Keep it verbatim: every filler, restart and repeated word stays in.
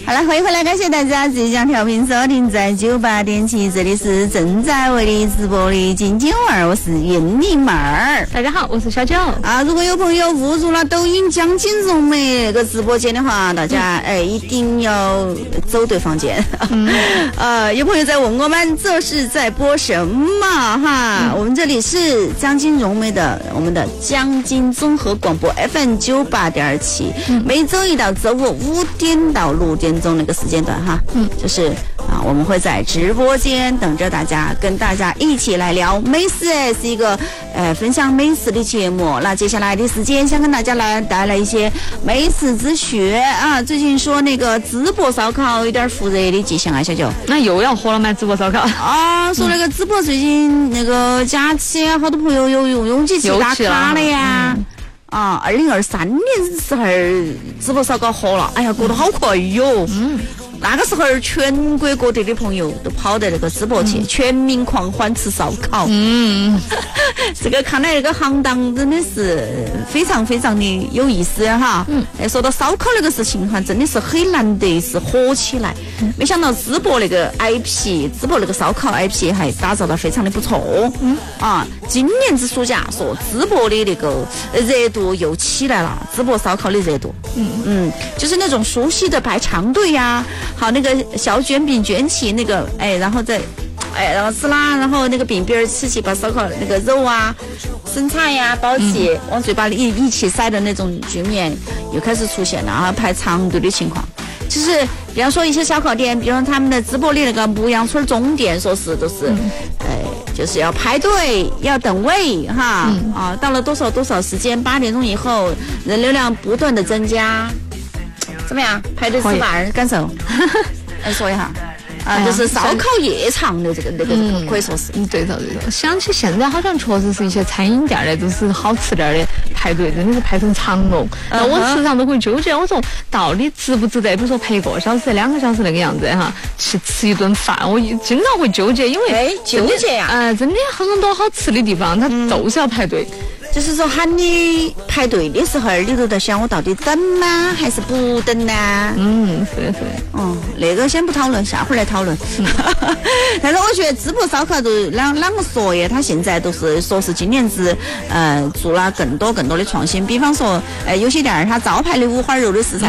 好了，欢迎回来，感谢大家即将调频收听在九八点七，这里是正在为你直播的金金儿，我是云妮妹儿。 大家好，我是小九啊。如果有朋友误入了抖音江金荣美那个直播间的话，大家、嗯、哎一定要走对房间。嗯、呃，有朋友在问我们这是在播什么哈、嗯？我们这里是江金荣美的我们的江金综合广播 F M 九八点七，每周一到周五五点到六点钟那个时间段哈，嗯，就是啊，我们会在直播间等着大家，跟大家一起来聊美食，是一个呃分享美食的节目。那接下来的时间，想跟大家来带来一些美食之学啊。最近说那个淄博烧烤有点复热的迹象啊，小九。 那又要火了吗？淄博烧烤啊，说那个淄博最近那个假期啊，好多朋友有用拥挤去打卡了呀。嗯啊，二零二三年时候淄博烧烤火了，哎呀，过得好快哟。嗯，那个时候全国各地的朋友都跑到那个淄博去、嗯，全民狂欢吃烧烤。嗯，这个看来那个行当真的是非常非常的有意思哈。嗯，哎，说到烧烤那个事情哈，真的是很难得是火起来。嗯、没想到淄博那个 I P， 淄博那个烧烤 I P 还打造得非常的不错。嗯，啊，今年子暑假说淄博的那个热度又起来了，淄博烧烤的热度。嗯嗯，就是那种熟悉的排长队呀。好，那个小卷饼卷起那个，哎，然后再，哎，然后撕拉，然后那个饼边吃起，把烧烤那个肉啊、生菜呀、包起、嗯，往嘴巴里一一起塞的那种局面又开始出现了啊，排长队的情况。就是比方说一些烧烤店，比如说他们的淄博的那个牧羊村总店，说是都是，嗯、哎，就是要排队，要等位哈、嗯，啊，到了多少多少时间，八点钟以后，人流量不断的增加。怎么样？排队吃饭感受？来说一下啊，就是烧烤夜场的这个那个、嗯、可以说是， 嗯，对头对头。想起现在好像确实是一些餐饮店的，都是好吃点的排队，真的是排成长龙。那、嗯、我时常都会纠结，我说到底值不值得？比如说排一个小时、两个小时那个样子哈，去吃一顿饭，我经常会纠结，因为哎纠结呀、啊， 呃，真的很多好吃的地方，它都是要排队。嗯， 就是说喊你排队的时候，你都在想我到底等吗还是不等呢？ 嗯，是的，是的。 哦，那个先不讨论，下会儿来讨论。嗯、但是我觉得淄博烧烤都啷啷个说呀？他现在都是说是今年子呃做了更多更多的创新，比方说呃有些店儿它招牌的五花肉的食材